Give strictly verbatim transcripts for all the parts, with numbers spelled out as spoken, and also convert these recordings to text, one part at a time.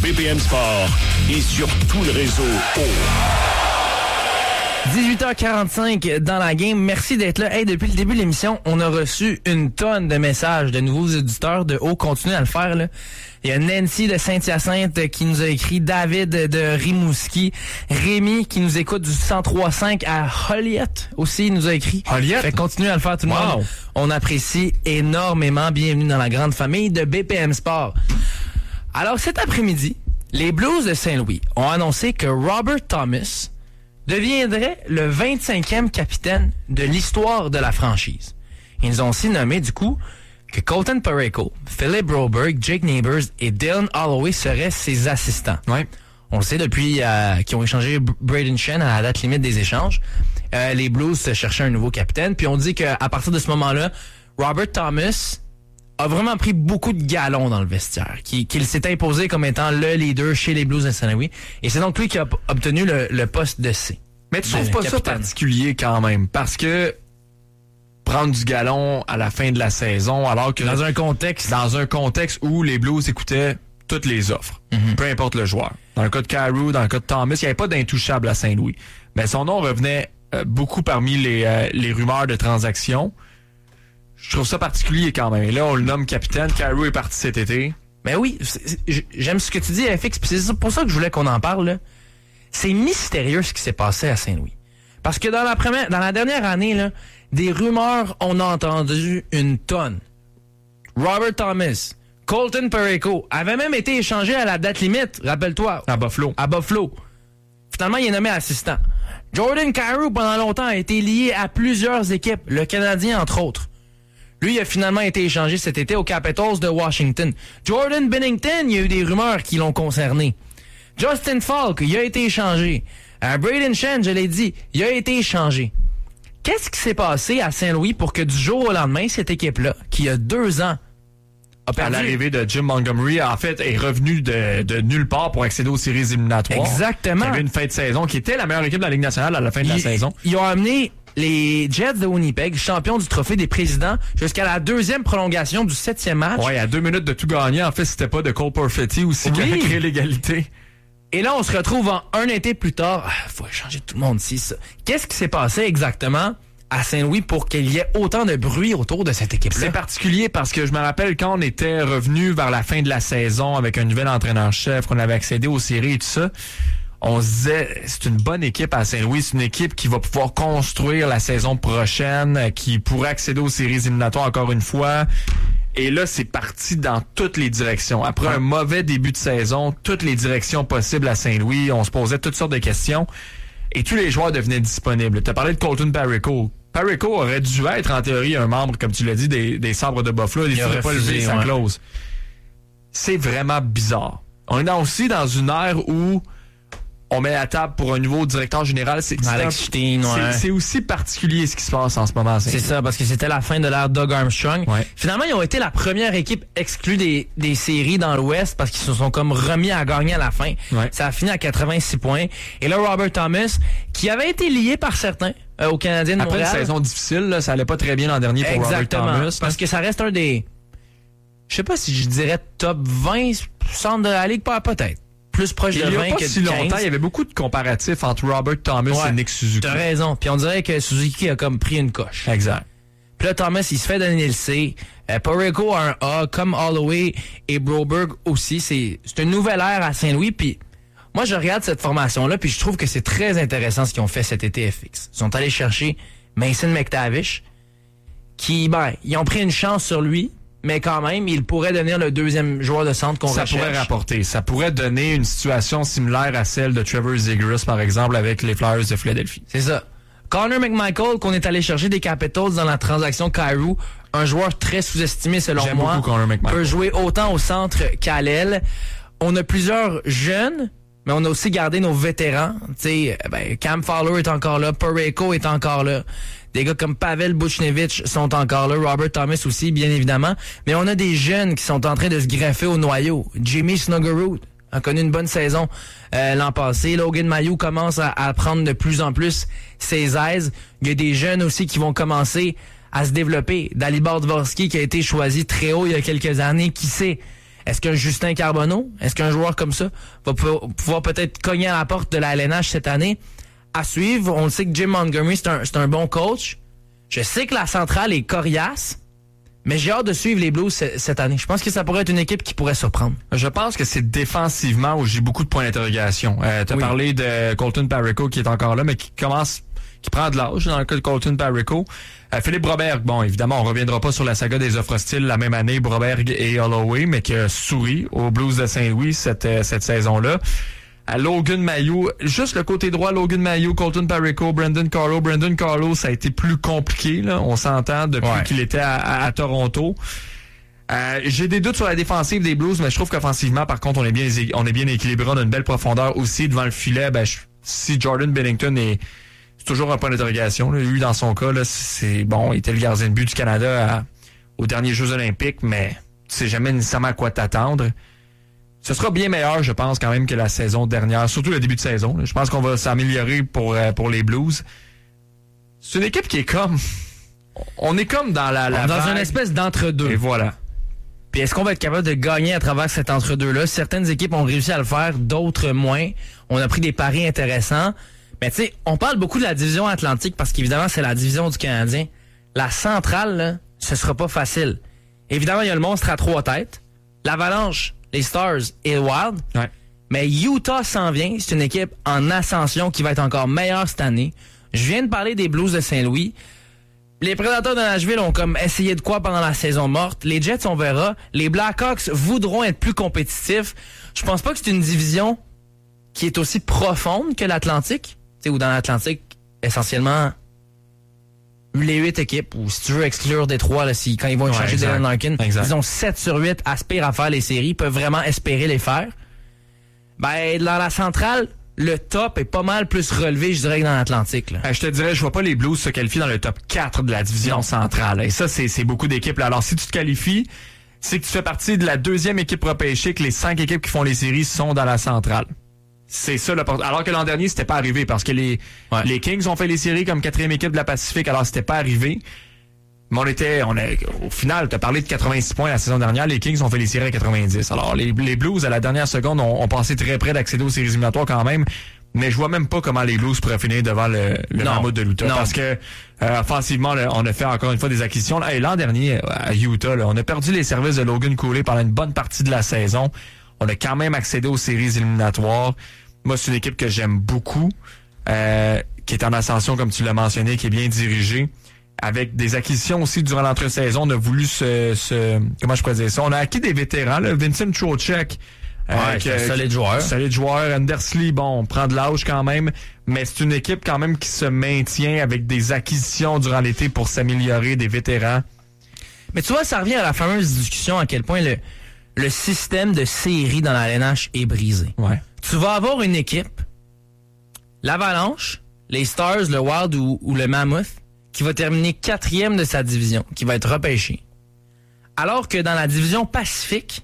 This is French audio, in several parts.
B P M Sport et sur tout le réseau dix-huit heures quarante-cinq dans la game. Merci d'être là. Hey, depuis le début de l'émission, on a reçu une tonne de messages de nouveaux auditeurs de haut. Continuez à le faire, là. Il y a Nancy de Saint-Hyacinthe qui nous a écrit, David de Rimouski, Rémi qui nous écoute du cent trois cinq à Joliette aussi, il nous a écrit. Joliette? Fait continuez à le faire tout le wow. monde. On apprécie énormément. Bienvenue dans la grande famille de B P M Sport. Alors cet après-midi, les Blues de Saint-Louis ont annoncé que Robert Thomas deviendrait le vingt-cinquième capitaine de l'histoire de la franchise. Ils nous ont aussi nommé, du coup, que Colton Parayko, Philip Broberg, Jake Neighbors et Dylan Holloway seraient ses assistants. Ouais. On le sait depuis euh, qu'ils ont échangé Braden Shen à la date limite des échanges. Euh, les Blues se cherchaient un nouveau capitaine. Puis on dit qu'à partir de ce moment-là, Robert Thomas a vraiment pris beaucoup de galons dans le vestiaire, qu'il, qu'il s'est imposé comme étant le leader chez les Blues de Saint-Louis. Et c'est donc lui qui a obtenu le, le poste de C. Mais tu trouves pas capitaine. Ça particulier quand même? Parce que prendre du galon à la fin de la saison, alors que... Dans un contexte... Dans un contexte où les Blues écoutaient toutes les offres, mm-hmm. peu importe le joueur. Dans le cas de Kyrou, dans le cas de Thomas, il n'y avait pas d'intouchable à Saint-Louis. Mais son nom revenait euh, beaucoup parmi les, euh, les rumeurs de transactions. Je trouve ça particulier quand même. Et là, on le nomme capitaine. Kyrou est parti cet été. Mais oui, c'est, c'est, j'aime ce que tu dis, F X, puis c'est pour ça que je voulais qu'on en parle, là. C'est mystérieux ce qui s'est passé à Saint-Louis. Parce que dans la première, dans la dernière année, là, des rumeurs, on a entendu une tonne. Robert Thomas, Colton Parayko avait même été échangé à la date limite, rappelle-toi. À Buffalo. À Buffalo. Finalement, il est nommé assistant. Jordan Kyrou, pendant longtemps, a été lié à plusieurs équipes, le Canadien entre autres. Lui, il a finalement été échangé cet été aux Capitals de Washington. Jordan Binnington, il y a eu des rumeurs qui l'ont concerné. Justin Falk, il a été échangé. Euh, Braden Shen, je l'ai dit, il a été échangé. Qu'est-ce qui s'est passé à Saint-Louis pour que du jour au lendemain, cette équipe-là, qui a deux ans, a perdu... À l'arrivée de Jim Montgomery, en fait, est revenu de, de nulle part pour accéder aux séries éliminatoires. Exactement. Il y avait une fin de saison qui était la meilleure équipe de la Ligue nationale à la fin de ils, la saison. Ils ont amené les Jets de Winnipeg, champions du trophée des présidents, jusqu'à la deuxième prolongation du septième match. Ouais, à deux minutes de tout gagner. En fait, c'était pas de Cole Perfetti aussi oui. qui a créé l'égalité. Et là, on se retrouve en un été plus tard. Ah, faut échanger tout le monde ici, ça. Qu'est-ce qui s'est passé exactement à Saint-Louis pour qu'il y ait autant de bruit autour de cette équipe-là? C'est particulier parce que je me rappelle quand on était revenu vers la fin de la saison avec un nouvel entraîneur-chef, qu'on avait accédé aux séries et tout ça, on se disait, c'est une bonne équipe à Saint-Louis, c'est une équipe qui va pouvoir construire la saison prochaine, qui pourrait accéder aux séries éliminatoires encore une fois. Et là, c'est parti dans toutes les directions. Après un mauvais début de saison, toutes les directions possibles à Saint-Louis, on se posait toutes sortes de questions. Et tous les joueurs devenaient disponibles. Tu as parlé de Colton Parayko. Parayko aurait dû être, en théorie, un membre, comme tu l'as dit, des, des Sabres de Buffalo. Il ne faudrait pas lever sa ouais. clause. C'est vraiment bizarre. On est dans, aussi dans une ère où on met la table pour un nouveau directeur général. C'est, c'est, Alex un, Steen, ouais. c'est, c'est aussi particulier ce qui se passe en ce moment. C'est, c'est ça, parce que c'était la fin de l'ère Doug Armstrong. Ouais. Finalement, ils ont été la première équipe exclue des, des séries dans l'Ouest parce qu'ils se sont comme remis à gagner à la fin. Ouais. Ça a fini à quatre-vingt-six points. Et là, Robert Thomas, qui avait été lié par certains euh, aux Canadiens de Après Montréal. Après une saison difficile, là, ça allait pas très bien l'an dernier pour Exactement, Robert Thomas. Parce que ça reste un des... Je sais pas si je dirais top vingt centres de la Ligue, pas peut-être. Plus proche il de vingt que de quinze. Il y a pas si longtemps, il y avait beaucoup de comparatifs entre Robert Thomas ouais, et Nick Suzuki. T'as raison. Puis on dirait que Suzuki a comme pris une coche. Exact. Puis là, Thomas, il se fait donner le C. Euh, Parayko a un A, comme Holloway et Broberg aussi. C'est, c'est une nouvelle ère à Saint-Louis. Puis moi, je regarde cette formation-là, puis je trouve que c'est très intéressant ce qu'ils ont fait cet été F X. Ils sont allés chercher Mason McTavish, qui, ben, ils ont pris une chance sur lui. Mais quand même, il pourrait devenir le deuxième joueur de centre qu'on ça recherche. Ça pourrait rapporter. Ça pourrait donner une situation similaire à celle de Trevor Zegras, par exemple, avec les Flyers de Philadelphie. C'est ça. Connor McMichael, qu'on est allé chercher des Capitals dans la transaction Kyrou, un joueur très sous-estimé selon J'aime moi. Beaucoup Connor McMichael. Peut jouer autant au centre qu'à l'aile. On a plusieurs jeunes, mais on a aussi gardé nos vétérans. Tu sais, ben, Cam Fowler est encore là, Parayko est encore là. Des gars comme Pavel Buchnevich sont encore là, Robert Thomas aussi, bien évidemment. Mais on a des jeunes qui sont en train de se greffer au noyau. Jimmy Snuggerud a connu une bonne saison euh, l'an passé. Logan Mailloux commence à, à prendre de plus en plus ses aises. Il y a des jeunes aussi qui vont commencer à se développer. Dalibor Dvorsky qui a été choisi très haut il y a quelques années. Qui sait? Est-ce qu'un Justin Carbonneau, est-ce qu'un joueur comme ça va pouvoir peut-être cogner à la porte de la L N H cette année? À suivre, on le sait que Jim Montgomery, c'est un, c'est un bon coach. Je sais que la centrale est coriace, mais j'ai hâte de suivre les Blues c- cette année. Je pense que ça pourrait être une équipe qui pourrait surprendre. Je pense que c'est défensivement où j'ai beaucoup de points d'interrogation. Euh, t'as oui. parlé de Colton Parayko qui est encore là, mais qui commence, qui prend de l'âge dans le cas de Colton Parayko. Euh, Philippe Broberg, bon, évidemment, on reviendra pas sur la saga des offres hostiles la même année, Broberg et Holloway, mais qui a souri aux Blues de Saint-Louis cette, euh, cette saison-là. À Logan Mailloux, juste le côté droit, Logan Mailloux, Colton Parayko, Brandon Carlo. Brandon Carlo, ça a été plus compliqué, là, on s'entend, depuis ouais. qu'il était à, à, à Toronto. Euh, j'ai des doutes sur la défensive des Blues, mais je trouve qu'offensivement, par contre, on est bien on est bien équilibré, on a une belle profondeur aussi devant le filet. Ben, je, si Jordan Binnington est... C'est toujours un point d'interrogation. Là. Lui, dans son cas, là, c'est bon, il était le gardien de but du Canada à, aux derniers Jeux olympiques, mais tu sais jamais nécessairement à quoi t'attendre. Ce sera bien meilleur, je pense, quand même, que la saison dernière, surtout le début de saison. Là. Je pense qu'on va s'améliorer pour euh, pour les Blues. C'est une équipe qui est comme... On est comme dans la... la dans vague. une espèce d'entre-deux. Et voilà. Puis est-ce qu'on va être capable de gagner à travers cet entre-deux-là? Certaines équipes ont réussi à le faire, d'autres moins. On a pris des paris intéressants. Mais tu sais, on parle beaucoup de la division Atlantique parce qu'évidemment, c'est la division du Canadien. La centrale, là, ce sera pas facile. Évidemment, il y a le monstre à trois têtes. L'Avalanche, les Stars et le Wild. Ouais. Mais Utah s'en vient. C'est une équipe en ascension qui va être encore meilleure cette année. Je viens de parler des Blues de Saint-Louis. Les Prédateurs de Nashville ont comme essayé de quoi pendant la saison morte. Les Jets, on verra. Les Blackhawks voudront être plus compétitifs. Je pense pas que c'est une division qui est aussi profonde que l'Atlantique. Tu sais, ou dans l'Atlantique, essentiellement, les huit équipes, ou si tu veux exclure Détroit, là, si, quand ils vont échanger Dylan Larkin, disons sept sur huit aspirent à faire les séries, peuvent vraiment espérer les faire. Ben, dans la centrale, le top est pas mal plus relevé, je dirais, que dans l'Atlantique. Là. Euh, je te dirais, je vois pas les Blues se qualifier dans le top quatre de la division non. centrale. Et ça, c'est, c'est beaucoup d'équipes. Là. Alors, si tu te qualifies, c'est que tu fais partie de la deuxième équipe repêchée, que les cinq équipes qui font les séries sont dans la centrale. C'est ça, le port- alors que l'an dernier, c'était pas arrivé parce que les, ouais. les Kings ont fait les séries comme quatrième équipe de la Pacifique, alors c'était pas arrivé. Mais on était, on a, au final, t'as parlé de quatre-vingt-six points la saison dernière, les Kings ont fait les séries à quatre-vingt-dix. Alors, les, les Blues, à la dernière seconde, ont, ont passé très près d'accéder aux séries éliminatoires quand même, mais je vois même pas comment les Blues pourraient finir devant le, le Mammouth de l'Utah. Non. Parce que, euh, offensivement, là, on a fait encore une fois des acquisitions. Là, et l'an dernier, à Utah, là, on a perdu les services de Logan Cooley pendant une bonne partie de la saison. On a quand même accédé aux séries éliminatoires. Moi, c'est une équipe que j'aime beaucoup, euh, qui est en ascension, comme tu l'as mentionné, qui est bien dirigée, avec des acquisitions aussi durant l'entre-saison. On a voulu se, se... Comment je pourrais dire ça? On a acquis des vétérans, là. Vincent Trocheck. Euh, ouais, c'est un solide joueur. Solide joueur. Anders Lee, bon, on prend de l'âge quand même, mais c'est une équipe quand même qui se maintient avec des acquisitions durant l'été pour s'améliorer, des vétérans. Mais tu vois, ça revient à la fameuse discussion à quel point le, le système de série dans la L N H est brisé. Ouais. Tu vas avoir une équipe, l'Avalanche, les Stars, le Wild ou, ou le Mammoth, qui va terminer quatrième de sa division, qui va être repêché. Alors que dans la division Pacifique,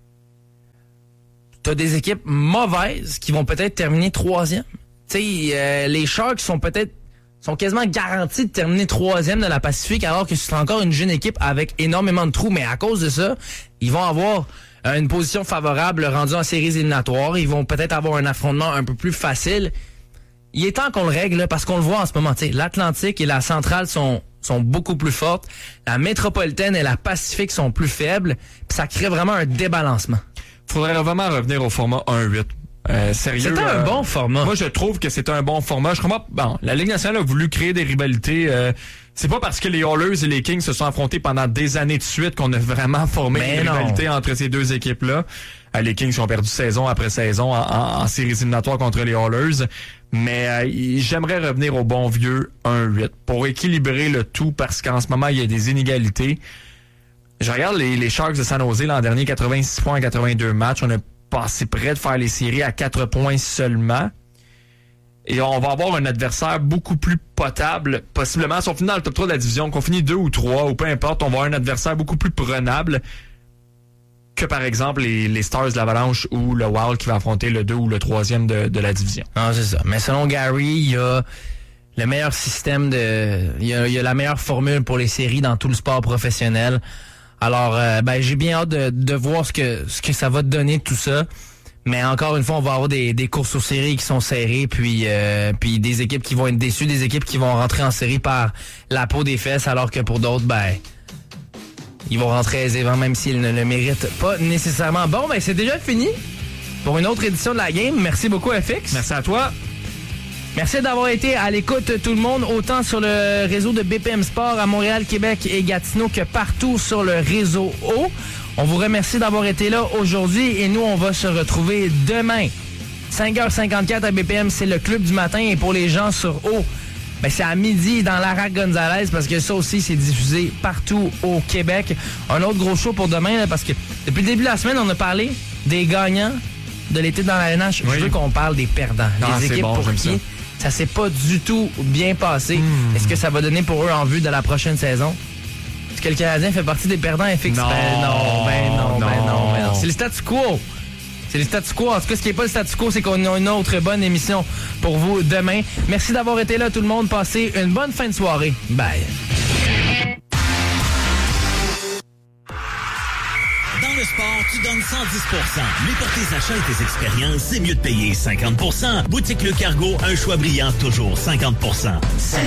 t'as des équipes mauvaises qui vont peut-être terminer troisième. Tu sais, euh, les Sharks sont peut-être sont quasiment garantis de terminer troisième de la Pacifique, alors que c'est encore une jeune équipe avec énormément de trous. Mais à cause de ça, ils vont avoir euh, une position favorable rendue en séries éliminatoires. Ils vont peut-être avoir un affrontement un peu plus facile. Il est temps qu'on le règle, là, parce qu'on le voit en ce moment. T'sais, l'Atlantique et la Centrale sont sont beaucoup plus fortes. La Métropolitaine et la Pacifique sont plus faibles. Puis ça crée vraiment un débalancement. Faudrait vraiment revenir au format un huit. Euh, sérieux. C'était un euh, bon format. Moi, je trouve que c'est un bon format. Je comprends. Bon, la Ligue nationale a voulu créer des rivalités. Euh, c'est pas parce que les Oilers et les Kings se sont affrontés pendant des années de suite qu'on a vraiment formé Mais une non. rivalité entre ces deux équipes-là. Euh, les Kings ont perdu saison après saison en, en, en séries éliminatoires contre les Oilers. Mais euh, j'aimerais revenir au bon vieux un huit pour équilibrer le tout parce qu'en ce moment, il y a des inégalités. Je regarde les, les Sharks de San Jose l'an dernier, quatre-vingt-six points en quatre-vingt-deux matchs. On a passé près de faire les séries à quatre points seulement. Et on va avoir un adversaire beaucoup plus potable, possiblement. Si on finit dans le top trois de la division, qu'on finit deux ou trois, ou peu importe, on va avoir un adversaire beaucoup plus prenable que, par exemple, les, les Stars de l'Avalanche ou le Wild qui va affronter le deux ou le troisième de, de la division. Non, c'est ça. Mais selon Gary, il y a le meilleur système de... Il y a, il y a la meilleure formule pour les séries dans tout le sport professionnel. Alors, euh, ben j'ai bien hâte de, de voir ce que ce que ça va donner tout ça. Mais encore une fois, on va avoir des, des courses aux séries qui sont serrées, puis euh, puis des équipes qui vont être déçues, des équipes qui vont rentrer en série par la peau des fesses, alors que pour d'autres, ben ils vont rentrer aisément, même s'ils ne le méritent pas nécessairement. Bon, ben c'est déjà fini pour une autre édition de la game. Merci beaucoup, F X. Merci à toi. Merci d'avoir été à l'écoute, tout le monde, autant sur le réseau de B P M Sport à Montréal, Québec et Gatineau que partout sur le réseau O. On vous remercie d'avoir été là aujourd'hui et nous, on va se retrouver demain. cinq heures cinquante-quatre à B P M, c'est le club du matin et pour les gens sur O, ben c'est à midi dans Larac Gonzalez parce que ça aussi, c'est diffusé partout au Québec. Un autre gros show pour demain là, parce que depuis le début de la semaine, on a parlé des gagnants de l'été dans la N H. Oui. Je veux qu'on parle des perdants, Ah, des c'est équipes bon, pour j'aime qui ça. ça s'est pas du tout bien passé. Mmh. Est-ce que ça va donner pour eux en vue de la prochaine saison? Est-ce que le Canadien fait partie des perdants F X? Non, ben non, ben non, ben non. non, ben non. C'est le statu quo. C'est le statu quo. En tout cas, ce qui n'est pas le statu quo, c'est qu'on a une autre bonne émission pour vous demain. Merci d'avoir été là, tout le monde. Passez une bonne fin de soirée. Bye. Dans le sport, tu donnes cent dix pour cent. Mais pour tes achats et tes expériences, c'est mieux de payer cinquante pour cent. Boutique Le Cargo, un choix brillant, toujours cinquante pour cent.